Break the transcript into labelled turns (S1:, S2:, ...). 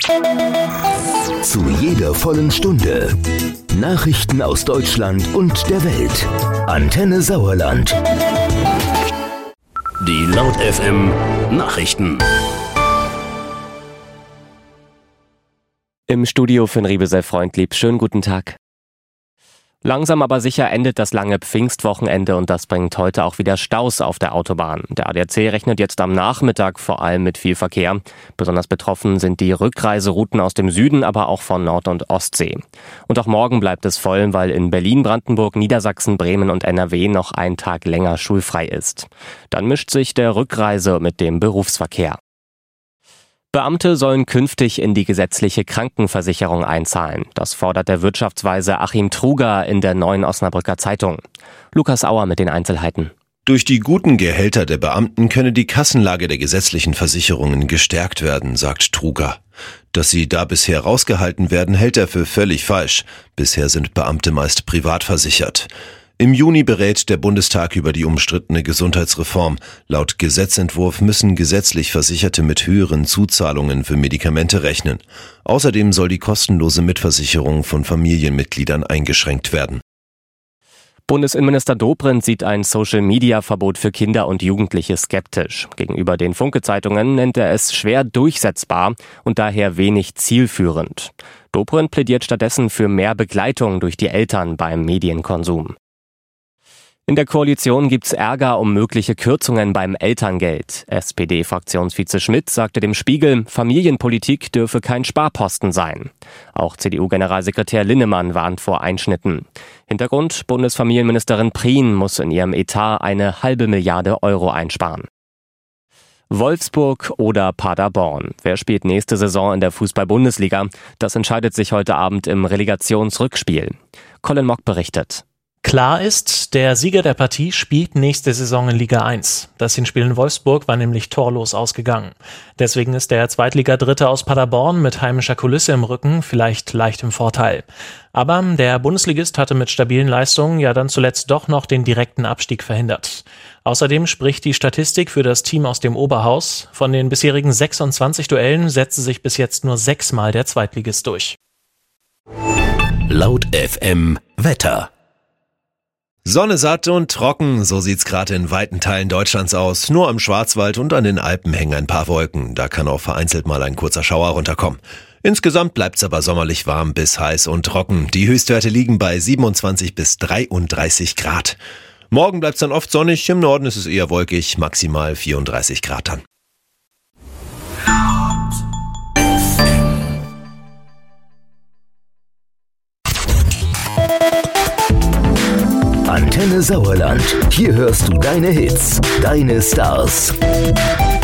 S1: Zu jeder vollen Stunde Nachrichten aus Deutschland und der Welt. Antenne Sauerland.
S2: Die Laut FM Nachrichten.
S3: Im Studio Finn Riebesel Freundlieb. Schönen guten Tag. Langsam aber sicher endet das lange Pfingstwochenende und das bringt heute auch wieder Staus auf der Autobahn. Der ADAC rechnet jetzt am Nachmittag vor allem mit viel Verkehr. Besonders betroffen sind die Rückreiserouten aus dem Süden, aber auch von Nord- und Ostsee. Und auch morgen bleibt es voll, weil in Berlin, Brandenburg, Niedersachsen, Bremen und NRW noch ein Tag länger schulfrei ist. Dann mischt sich der Rückreise mit dem Berufsverkehr. Beamte sollen künftig in die gesetzliche Krankenversicherung einzahlen. Das fordert der Wirtschaftsweise Achim Truger in der Neuen Osnabrücker Zeitung. Lukas Auer mit den Einzelheiten.
S4: Durch die guten Gehälter der Beamten könne die Kassenlage der gesetzlichen Versicherungen gestärkt werden, sagt Truger. Dass sie da bisher rausgehalten werden, hält er für völlig falsch. Bisher sind Beamte meist privat versichert. Im Juni berät der Bundestag über die umstrittene Gesundheitsreform. Laut Gesetzentwurf müssen gesetzlich Versicherte mit höheren Zuzahlungen für Medikamente rechnen. Außerdem soll die kostenlose Mitversicherung von Familienmitgliedern eingeschränkt werden.
S3: Bundesinnenminister Dobrindt sieht ein Social-Media-Verbot für Kinder und Jugendliche skeptisch. Gegenüber den Funke-Zeitungen nennt er es schwer durchsetzbar und daher wenig zielführend. Dobrindt plädiert stattdessen für mehr Begleitung durch die Eltern beim Medienkonsum. In der Koalition gibt's Ärger um mögliche Kürzungen beim Elterngeld. SPD-Fraktionsvize Schmidt sagte dem Spiegel, Familienpolitik dürfe kein Sparposten sein. Auch CDU-Generalsekretär Linnemann warnt vor Einschnitten. Hintergrund, Bundesfamilienministerin Prien muss in ihrem Etat eine €500 Millionen einsparen. Wolfsburg oder Paderborn. Wer spielt nächste Saison in der Fußball-Bundesliga? Das entscheidet sich heute Abend im Relegationsrückspiel. Colin Mock berichtet.
S5: Klar ist, der Sieger der Partie spielt nächste Saison in Liga 1. Das Hinspiel in Wolfsburg war nämlich torlos ausgegangen. Deswegen ist der Zweitliga-Dritte aus Paderborn mit heimischer Kulisse im Rücken vielleicht leicht im Vorteil. Aber der Bundesligist hatte mit stabilen Leistungen ja dann zuletzt doch noch den direkten Abstieg verhindert. Außerdem spricht die Statistik für das Team aus dem Oberhaus. Von den bisherigen 26 Duellen setzte sich bis jetzt nur 6-mal der Zweitligist durch.
S2: Laut FM Wetter.
S4: Sonne satt und trocken, so sieht's gerade in weiten Teilen Deutschlands aus. Nur am Schwarzwald und an den Alpen hängen ein paar Wolken. Da kann auch vereinzelt mal ein kurzer Schauer runterkommen. Insgesamt bleibt's aber sommerlich warm bis heiß und trocken. Die Höchstwerte liegen bei 27 bis 33 Grad. Morgen bleibt's dann oft sonnig, im Norden ist es eher wolkig, maximal 34 Grad dann.
S1: Antenne Sauerland. Hier hörst du deine Hits, deine Stars.